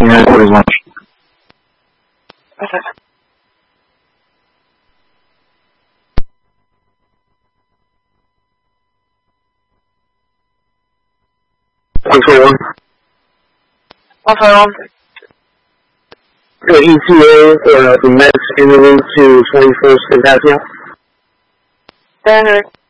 Yeah, what is lunch? Okay. The ETA from Medicine interview to 21st and Pascal. Standard.